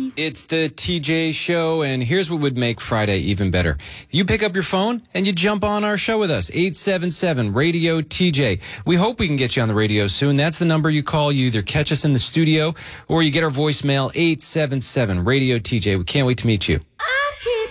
It's the TJ Show, and here's what would make Friday even better. You pick up your phone and you jump on our show with us, 877-RADIO-TJ. We hope we can get you on the radio soon. That's the number you call. You either catch us in the studio or you get our voicemail, 877-RADIO-TJ. We can't wait to meet you.